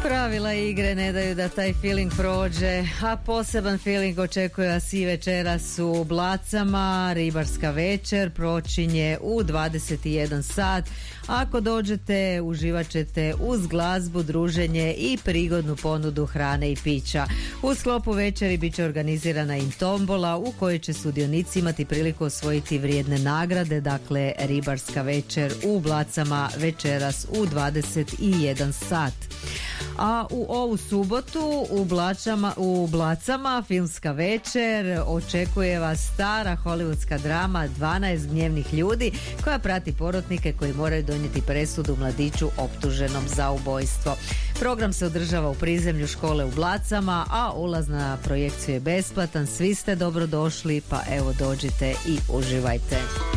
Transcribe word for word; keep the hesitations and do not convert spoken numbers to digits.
Pravila igre ne daju da taj feeling prođe, a poseban feeling očekuje vas i večeras u Blacama. Ribarska večer počinje u dvadeset jedan sat. Ako dođete, uživat ćete uz glazbu, druženje i prigodnu ponudu hrane i pića. U sklopu večeri bit će organizirana i tombola u kojoj će sudionici imati priliku osvojiti vrijedne nagrade. Dakle, Ribarska večer u Blacama večeras u dvadeset jedan sat. A u ovu subotu u, Blačama, u Blacama filmska večer očekuje vas stara hollywoodska drama dvanaest gnjevnih ljudi koja prati porotnike koji moraju donijeti presudu mladiću optuženom za ubojstvo. Program se održava u prizemlju škole u Blacama, a ulaz na projekciju je besplatan. Svi ste dobrodošli, pa evo dođite i uživajte.